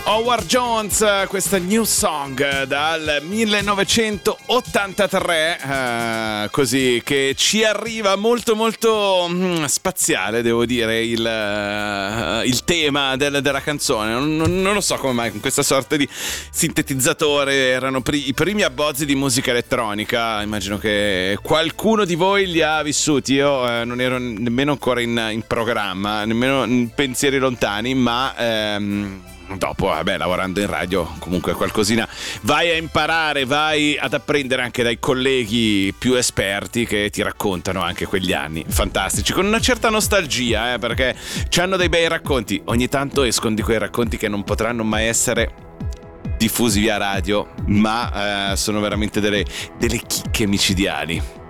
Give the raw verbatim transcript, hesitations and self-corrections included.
Howard Jones, questa new song dal millenovecentottantatré, eh, così che ci arriva molto molto mh, spaziale, devo dire, il, uh, il tema del, della canzone. Non, non, non lo so come mai con questa sorta di sintetizzatore erano pri- i primi abbozzi di musica elettronica. Immagino che qualcuno di voi li ha vissuti. Io eh, non ero nemmeno ancora in, in programma, nemmeno in pensieri lontani, ma ehm, dopo, vabbè, lavorando in radio, comunque qualcosina vai a imparare, vai ad apprendere anche dai colleghi più esperti che ti raccontano anche quegli anni fantastici, con una certa nostalgia, eh, perché c'hanno dei bei racconti. Ogni tanto escono di quei racconti che non potranno mai essere diffusi via radio, ma eh, sono veramente delle, delle chicche micidiali.